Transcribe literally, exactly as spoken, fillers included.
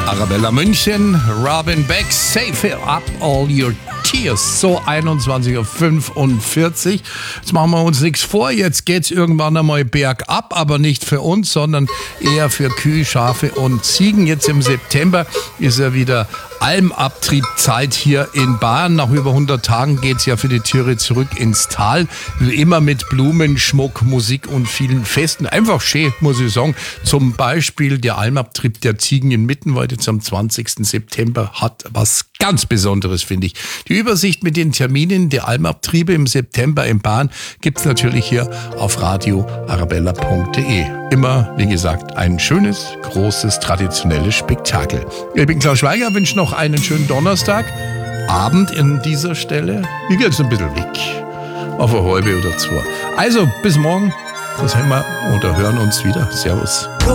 Arabella München, Robin Beck, Save Up All Your Tears. So einundzwanzig Uhr fünfundvierzig. Jetzt machen wir uns nichts vor. Jetzt geht's irgendwann einmal bergab, aber nicht für uns, sondern eher für Kühe, Schafe und Ziegen. Jetzt im September ist ja wieder Almabtriebzeit hier in Bayern. Nach über hundert Tagen geht's ja für die Tiere zurück ins Tal. Wie immer mit Blumen, Schmuck, Musik und vielen Festen. Einfach schön, muss ich sagen. Zum Beispiel der Almabtrieb der Ziegen in Mittenwald jetzt am zwanzigsten September hat was ganz Besonderes, finde ich. Die Übersicht mit den Terminen der Almabtriebe im September in Bayern gibt's natürlich hier auf radio arabella punkt de. Immer, wie gesagt, ein schönes, großes, traditionelles Spektakel. Ich bin Klaus Schweiger, wünsche noch einen schönen Donnerstag. Abend in dieser Stelle. Ich gehe jetzt ein bisschen weg. Auf eine halbe oder zwei. Also, bis morgen. Das haben wir oder hören uns wieder. Servus.